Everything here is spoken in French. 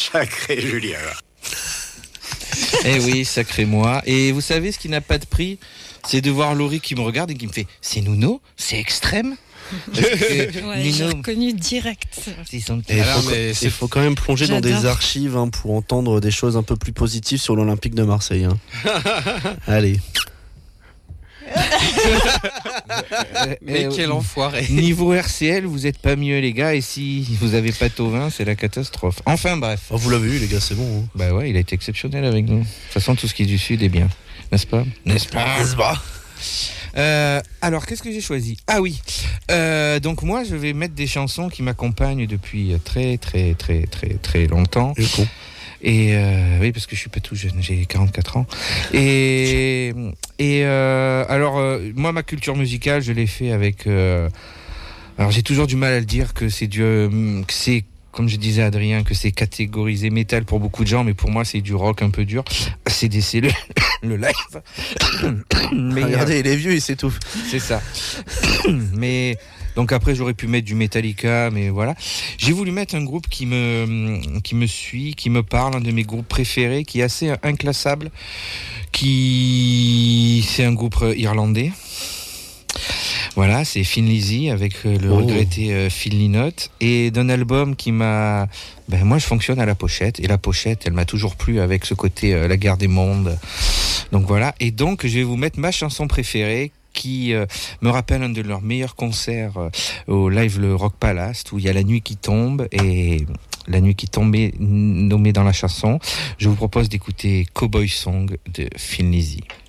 Sacré Julien. Eh oui, sacré moi. Et vous savez ce qui n'a pas de prix, c'est de voir Laurie qui me regarde et qui me fait « C'est Nuno ? C'est extrême ?» Ouais, j'ai reconnu direct. Il faut quand même plonger dans des archives pour entendre des choses un peu plus positives sur l'Olympique de Marseille. Allez. Mais quel enfoiré. Niveau RCL, vous êtes pas mieux les gars, et si vous avez pas Thauvin, c'est la catastrophe. Enfin bref. Oh, vous l'avez eu les gars, c'est bon. Bah ouais, il a été exceptionnel avec nous. De toute façon, tout ce qui est du Sud est bien. N'est-ce pas ? Alors, qu'est-ce que j'ai choisi ? Ah oui, donc moi, je vais mettre des chansons qui m'accompagnent depuis très, très, très, très, très longtemps. Et oui, parce que je suis pas tout jeune, j'ai 44 ans. Alors, moi, ma culture musicale, je l'ai fait avec... alors, j'ai toujours du mal à le dire que c'est comme je disais à Adrien, que c'est catégorisé métal pour beaucoup de gens, mais pour moi, c'est du rock un peu dur. C'est le live. Mais regardez, il est vieux, il s'étouffe. C'est ça. Mais donc après, j'aurais pu mettre du Metallica, mais voilà. J'ai voulu mettre un groupe qui me suit, qui me parle, un de mes groupes préférés, qui est assez inclassable, c'est un groupe irlandais. Voilà, c'est Thin Lizzy avec le regretté Phil Lynott, et d'un album qui m'a... moi je fonctionne à la pochette, et la pochette elle m'a toujours plu avec ce côté la guerre des mondes. Donc voilà, et donc je vais vous mettre ma chanson préférée qui me rappelle un de leurs meilleurs concerts au Live le Rock Palace, où il y a La Nuit qui tombe, et La Nuit qui tombe est nommée dans la chanson. Je vous propose d'écouter Cowboy Song de Thin Lizzy.